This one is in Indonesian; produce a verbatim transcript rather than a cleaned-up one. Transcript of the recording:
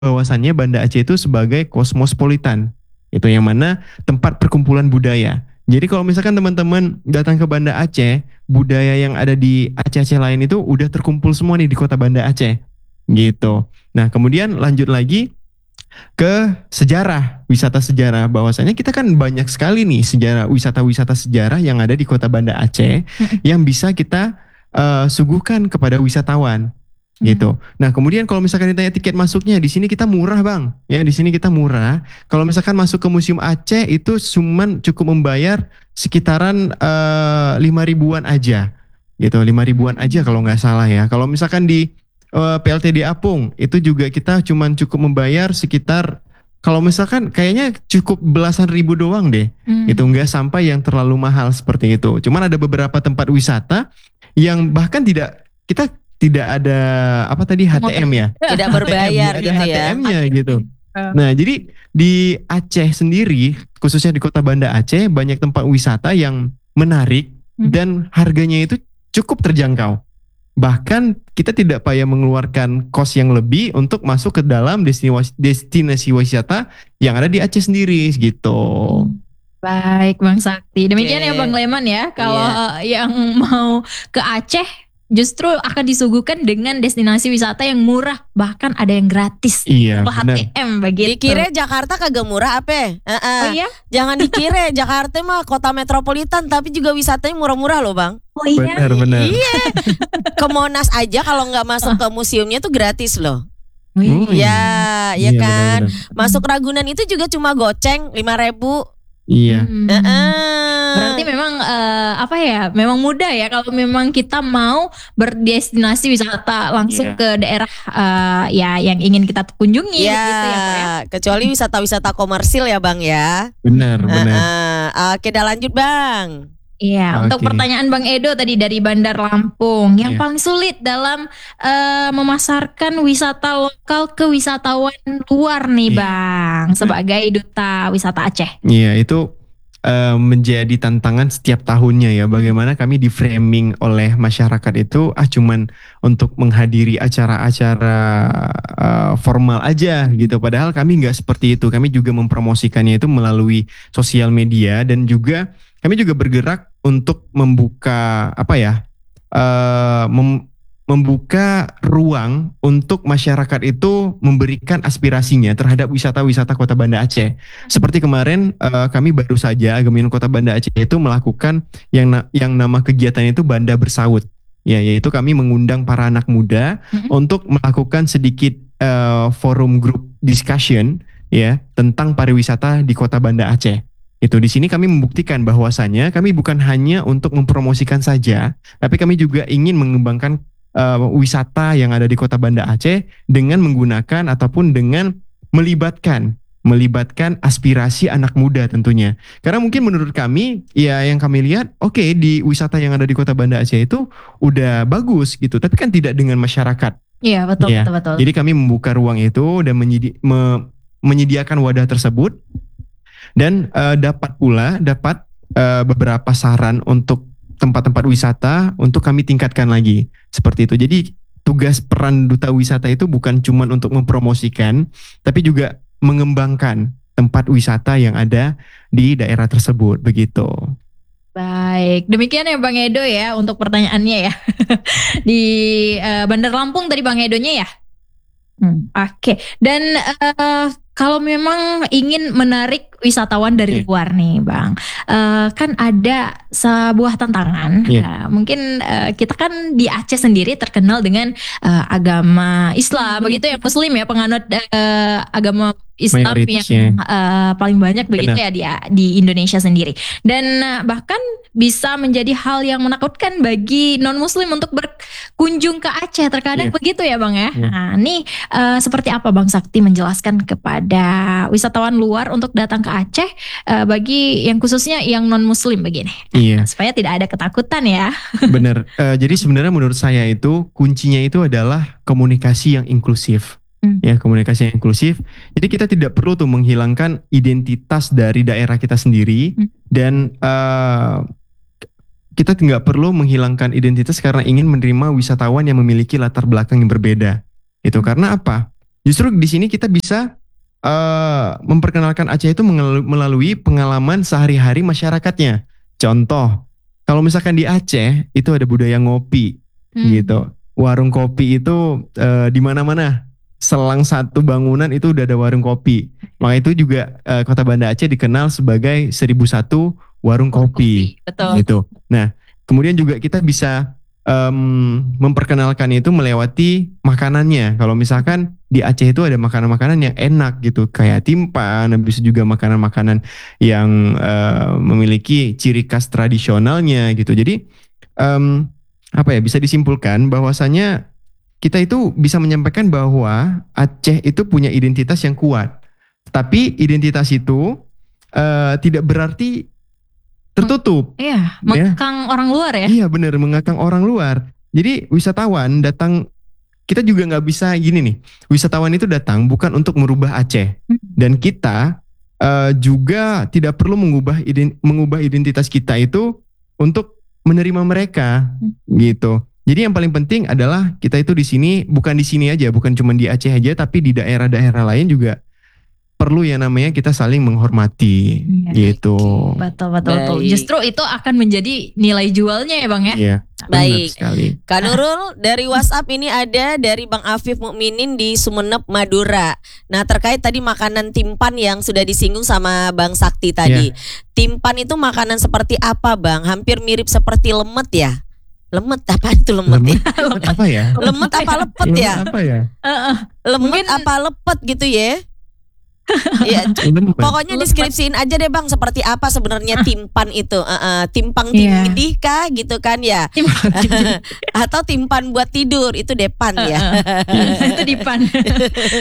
bahwasannya Banda Aceh itu sebagai kosmopolitan. Itu yang mana tempat perkumpulan budaya. Jadi kalau misalkan teman-teman datang ke Banda Aceh, budaya yang ada di Aceh-Aceh lain itu udah terkumpul semua nih di kota Banda Aceh. Gitu. Nah, kemudian lanjut lagi ke sejarah, wisata sejarah. Bahwasanya kita kan banyak sekali nih sejarah, wisata-wisata sejarah yang ada di kota Banda Aceh yang bisa kita uh, suguhkan kepada wisatawan. Gitu. Nah, kemudian kalau misalkan ditanya tiket masuknya, di sini kita murah, Bang. Ya, di sini kita murah. Kalau misalkan masuk ke Museum Aceh itu cuman cukup membayar sekitaran uh, lima ribuan aja. Gitu, lima ribuan aja kalau nggak salah ya. Kalau misalkan di uh, P L T D Apung itu juga kita cuman cukup membayar sekitar, kalau misalkan kayaknya cukup belasan ribu doang deh. Hmm. Gitu, nggak sampai yang terlalu mahal seperti itu. Cuman ada beberapa tempat wisata yang bahkan tidak kita tidak ada apa tadi H T M ya, tidak berbayar H T M, gitu ada ya. H T M-nya gitu. Nah, jadi di Aceh sendiri, khususnya di kota Banda Aceh, banyak tempat wisata yang menarik hmm. dan harganya itu cukup terjangkau. Bahkan kita tidak payah mengeluarkan kos yang lebih untuk masuk ke dalam destinasi, destinasi wisata yang ada di Aceh sendiri gitu. Baik, Bang Sakti. Demikian okay. ya Bang Leman ya. Kalau yeah. yang mau ke Aceh justru akan disuguhkan dengan destinasi wisata yang murah, bahkan ada yang gratis. Iya, H T M begitu. Dikira Jakarta kagak murah apa? Uh-uh. Oh iya? Jangan dikira Jakarta mah kota metropolitan, tapi juga wisatanya murah-murah loh, Bang. Oh iya. Benar, benar. Iya. Ke Monas aja kalau nggak masuk ke museumnya tuh gratis loh. Oh, iya. Ya, ya iya, kan. Benar-benar. Masuk Ragunan itu juga cuma goceng lima ribu. Iya. Hmm. Uh-uh. Berarti memang uh, apa ya? Memang mudah ya kalau memang kita mau berdestinasi wisata langsung yeah. ke daerah uh, ya yang ingin kita kunjungi yeah. gitu ya, Pak ya. Kecuali wisata-wisata komersil ya, Bang ya. Benar, benar. Uh-uh. Oke, dah lanjut, Bang. Iya, okay. Untuk pertanyaan Bang Edo tadi dari Bandar Lampung, yang yeah. paling sulit dalam uh, memasarkan wisata lokal ke wisatawan luar nih, yeah. Bang, sebagai duta wisata Aceh. Iya, yeah, itu uh, menjadi tantangan setiap tahunnya ya. Bagaimana kami di framing oleh masyarakat itu ah cuman untuk menghadiri acara-acara uh, formal aja gitu. Padahal kami nggak seperti itu. Kami juga mempromosikannya itu melalui sosial media dan juga kami juga bergerak untuk membuka apa ya, uh, mem, membuka ruang untuk masyarakat itu memberikan aspirasinya terhadap wisata-wisata Kota Banda Aceh. Seperti kemarin uh, kami baru saja Agamion Kota Banda Aceh itu melakukan yang na- yang nama kegiatan itu Banda Bersaut. Ya, yaitu kami mengundang para anak muda mm-hmm. untuk melakukan sedikit uh, forum group discussion ya tentang pariwisata di Kota Banda Aceh. Itu di sini kami membuktikan bahwasannya kami bukan hanya untuk mempromosikan saja, tapi kami juga ingin mengembangkan uh, wisata yang ada di Kota Banda Aceh dengan menggunakan ataupun dengan melibatkan melibatkan aspirasi anak muda tentunya. Karena mungkin menurut kami ya yang kami lihat oke okay, di wisata yang ada di Kota Banda Aceh itu udah bagus gitu, tapi kan tidak dengan masyarakat. Iya, betul ya. betul betul. Jadi kami membuka ruang itu dan menyedi- me- menyediakan wadah tersebut. Dan uh, dapat pula dapat uh, beberapa saran untuk tempat-tempat wisata untuk kami tingkatkan lagi seperti itu. Jadi tugas peran duta wisata itu bukan cuma untuk mempromosikan, tapi juga mengembangkan tempat wisata yang ada di daerah tersebut begitu. Baik, demikian ya Bang Edo ya untuk pertanyaannya ya di uh, Bandar Lampung tadi Bang Edonya ya. Hmm. Oke, okay. Dan uh, kalau memang ingin menarik wisatawan dari yeah. luar nih Bang, uh, kan ada sebuah tantangan. Yeah. Uh, mungkin uh, kita kan di Aceh sendiri terkenal dengan uh, agama Islam, begitu ya, Muslim ya, penganut uh, agama Islam yang ya. uh, paling banyak begitu Benar. ya di, di Indonesia sendiri. Dan uh, bahkan bisa menjadi hal yang menakutkan bagi non-Muslim untuk berkunjung ke Aceh. Terkadang yeah. begitu ya Bang ya. Yeah. Nah ini uh, seperti apa Bang Sakti menjelaskan kepada wisatawan luar untuk datang ke Aceh uh, bagi yang khususnya yang non-Muslim begini. Iya. Supaya tidak ada ketakutan ya. Benar. Uh, jadi sebenarnya menurut saya itu kuncinya itu adalah komunikasi yang inklusif. Hmm. Ya, komunikasi yang inklusif. Jadi kita tidak perlu tuh menghilangkan identitas dari daerah kita sendiri hmm. dan uh, kita tidak perlu menghilangkan identitas karena ingin menerima wisatawan yang memiliki latar belakang yang berbeda. Itu karena apa? justru di sini kita bisa uh, memperkenalkan Aceh itu melalui pengalaman sehari-hari masyarakatnya. Contoh, kalau misalkan di Aceh itu ada budaya ngopi, hmm. gitu. Warung kopi itu uh, di mana-mana. Selang satu bangunan itu udah ada warung kopi. Maka itu juga uh, Kota Banda Aceh dikenal sebagai seribu satu warung kopi. Betul. Gitu. Nah, kemudian juga kita bisa um, memperkenalkan itu melewati makanannya. Kalau misalkan di Aceh itu ada makanan-makanan yang enak gitu, kayak timpan, habis itu juga makanan-makanan yang uh, memiliki ciri khas tradisionalnya gitu. Jadi um, apa ya, bisa disimpulkan bahwasanya kita itu bisa menyampaikan bahwa Aceh itu punya identitas yang kuat. Tapi identitas itu uh, tidak berarti tertutup. Iya, mengekang ya. Orang luar ya. Iya benar, mengekang orang luar. Jadi wisatawan datang, kita juga nggak bisa gini nih. Wisatawan itu datang bukan untuk merubah Aceh. Dan kita uh, juga tidak perlu mengubah ident- mengubah identitas kita itu untuk menerima mereka, gitu. Jadi yang paling penting adalah kita itu di sini, bukan di sini aja, bukan cuma di Aceh aja, tapi di daerah-daerah lain juga perlu yang namanya kita saling menghormati, ya, gitu. Betul, betul, betul. Justru itu akan menjadi nilai jualnya ya Bang ya. Iya. Baik. Sekali. Kak Nurul, dari WhatsApp ini ada dari Bang Afif Mukminin di Sumeneb, Madura. Nah, terkait tadi makanan timpan yang sudah disinggung sama Bang Sakti tadi. Ya. Timpan itu makanan seperti apa Bang? Hampir mirip seperti lemet ya? Lemet apa itu lemet, lemet ya? Lemet apa ya? Lemet apa lepet ya? Lemet apa ya? Uh, lemet mungkin... apa lepet gitu ya? Ya, pokoknya deskripsiin aja deh Bang seperti apa sebenarnya timpan itu. Uh, uh, timpang tindih kah gitu kan ya? Atau timpan buat tidur itu depan ya? Itu dipan.